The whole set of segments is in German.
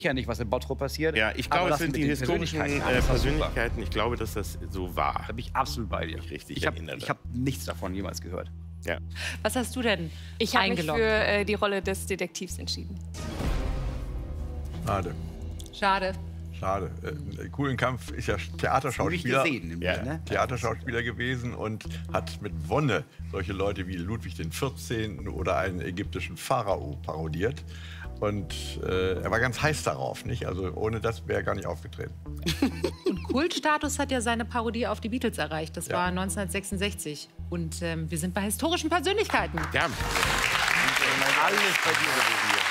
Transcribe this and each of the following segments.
ja nicht, was in Bottrop passiert. Ja, ich glaube, es sind die historischen Persönlichkeiten. Ich glaube, dass das so war. Da bin ich absolut bei dir. Ich habe nichts davon jemals gehört. Ja. Was hast du denn Ich habe mich für die Rolle des Detektivs entschieden. Schade. Schade. Schade. Kuhlenkampf ist ja Theaterschauspieler, Theaterschauspieler gewesen und hat mit Wonne solche Leute wie Ludwig XIV. Oder einen ägyptischen Pharao parodiert. Und er war ganz heiß darauf, nicht? Also ohne das wäre er gar nicht aufgetreten. Und Kultstatus hat ja seine Parodie auf die Beatles erreicht. Das war 1966. Und wir sind bei historischen Persönlichkeiten. Ja. Alles bei dir gewesen hier.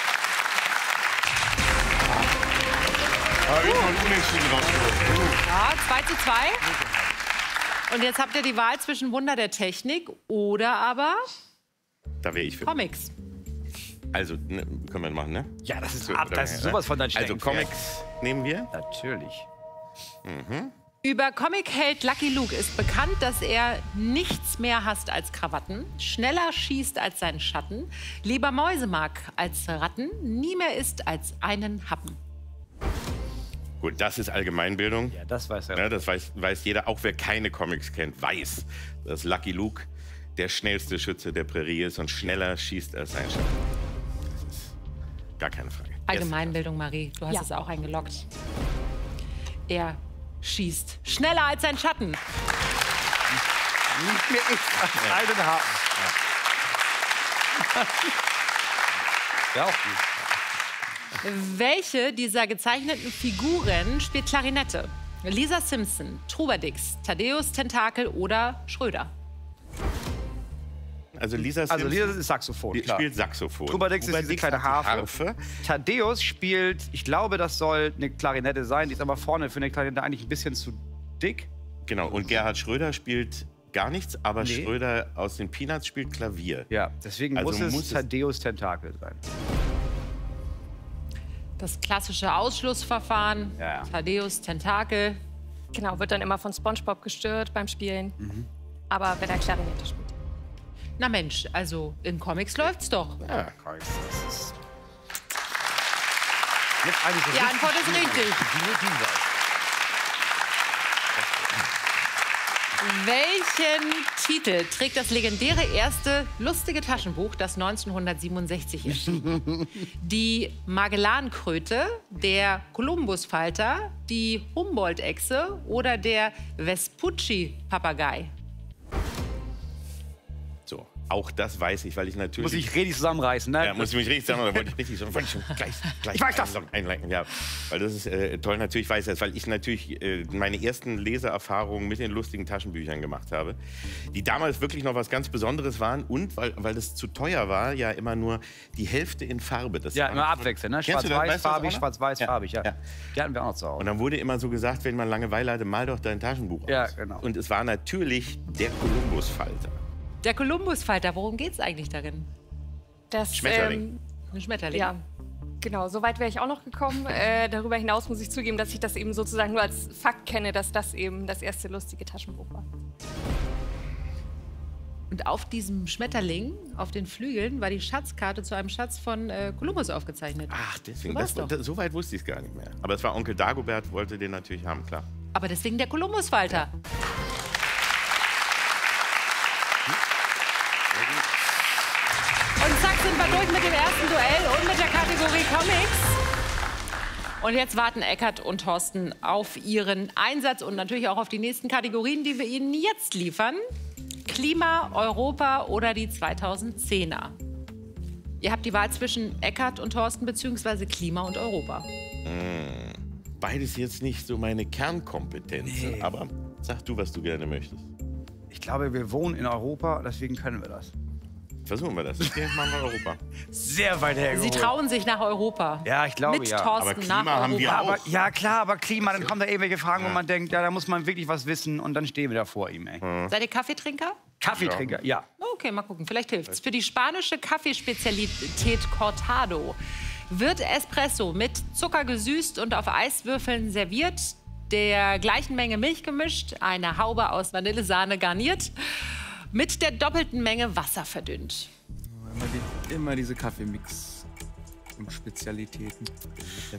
Ja, 2:2. Und jetzt habt ihr die Wahl zwischen Wunder der Technik oder aber Da wäre ich für. Comics. Also, ne, können wir machen, ne? Ja, das ist sowas von dein Also Comics nehmen wir. Natürlich. Über Comic-Held Lucky Luke ist bekannt, dass er nichts mehr hasst als Krawatten, schneller schießt als seinen Schatten, lieber Mäuse mag als Ratten, nie mehr isst als einen Happen. Gut, das ist Allgemeinbildung. Ja, das weiß er. Ja, das weiß jeder, auch wer keine Comics kennt, weiß, dass Lucky Luke der schnellste Schütze der Prärie ist und schneller schießt als sein Schatten. Das ist gar keine Frage. Allgemeinbildung, Marie, du hast es auch eingeloggt. Er schießt schneller als sein Schatten. Nicht mehr ich als einen Haken. Ja, auch gut. Welche dieser gezeichneten Figuren spielt Klarinette? Lisa Simpson, Trubadix, Thaddeus Tentakel oder Schröder? Also Lisa Also Lisa ist Saxophon, die klar. spielt Saxophon. Trubadix ist diese kleine Harfe. Thaddeus spielt, ich glaube, das soll eine Klarinette sein. Die ist aber vorne für eine Klarinette eigentlich ein bisschen zu dick. Genau, und Gerhard Schröder spielt gar nichts, aber Schröder aus den Peanuts spielt Klavier. Ja, deswegen Also muss es Thaddeus Tentakel sein. Das klassische Ausschlussverfahren, Thaddeus Tentakel. Genau, wird dann immer von SpongeBob gestört beim Spielen. Aber wenn er Klarinette spielt. Na Mensch, also in Comics läuft's doch. Ja. Die Antwort ist richtig. Welchen Titel trägt das legendäre erste lustige Taschenbuch, das 1967 erschien? Die Magellankröte, der Kolumbusfalter, die Humboldt-Echse oder der Vespucci-Papagei? So, auch das weiß ich, weil ich natürlich... Muss ich richtig zusammenreißen, ne? Ja, muss ich mich richtig zusammenreißen, wollte ich richtig so, wollte ich schon gleich Ich weiß das! einleiten. Ja, weil das ist toll, natürlich weiß ich das, weil ich natürlich meine ersten Leseerfahrungen mit den lustigen Taschenbüchern gemacht habe, die damals wirklich noch was ganz Besonderes waren und, weil das zu teuer war, ja immer nur die Hälfte in Farbe. Das Ja, immer abwechselnd, ne? Schwarz-Weiß, farbig, schwarz-weiß, farbig, ja. Die hatten wir auch noch zu Hause. Und dann wurde immer so gesagt, wenn man Langeweile hatte, mal doch dein Taschenbuch aus. Ja, genau. Und es war natürlich der Kolumbusfalter. Der Kolumbusfalter, worum geht's eigentlich darin? Das, Schmetterling. Ein Schmetterling. Ja, genau. So weit wäre ich auch noch gekommen. Darüber hinaus muss ich zugeben, dass ich das eben sozusagen nur als Fakt kenne, dass das eben das erste lustige Taschenbuch war. Und auf diesem Schmetterling, auf den Flügeln, war die Schatzkarte zu einem Schatz von Kolumbus aufgezeichnet. Ach, deswegen. So war's doch. So weit wusste ich es gar nicht mehr. Aber es war Onkel Dagobert, wollte den natürlich haben, klar. Aber deswegen der Kolumbusfalter. Und zack, sind wir durch mit dem ersten Duell und mit der Kategorie Comics. Und jetzt warten Eckart und Thorsten auf ihren Einsatz und natürlich auch auf die nächsten Kategorien, die wir ihnen jetzt liefern. Klima, Europa oder die 2010er. Ihr habt die Wahl zwischen Eckart und Thorsten bzw. Klima und Europa. Beides jetzt nicht so meine Kernkompetenzen, aber sag du, was du gerne möchtest. Ich glaube, wir wohnen in Europa, deswegen können wir das. Versuchen wir das. Okay, machen wir Europa. Sehr weit hergeholt. Sie trauen sich nach Europa. Ja, ich glaube, Mit ja. Thorsten Aber Klima nach haben Europa. wir auch. Aber, ja, klar, aber Klima, dann kommen da irgendwelche Fragen, wo man denkt, ja, da muss man wirklich was wissen und dann stehen wir da vor ihm, ey. Seid ihr Kaffeetrinker? Kaffeetrinker, ja. Okay, mal gucken, vielleicht hilft's. Für die spanische Kaffeespezialität Cortado wird Espresso mit Zucker gesüßt und auf Eiswürfeln serviert, der gleichen Menge Milch gemischt, eine Haube aus Vanillesahne garniert, mit der doppelten Menge Wasser verdünnt. Immer diese Kaffeemix und Spezialitäten.